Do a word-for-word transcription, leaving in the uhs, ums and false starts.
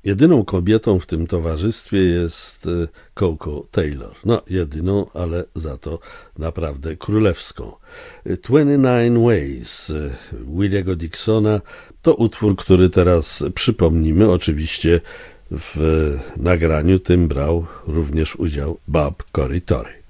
Jedyną kobietą w tym towarzystwie jest Koko Taylor. No, jedyną, ale za to naprawdę królewską. dwadzieścia dziewięć Ways Williego Dixona to utwór, który teraz przypomnimy. Oczywiście w nagraniu tym brał również udział Bob Corritore.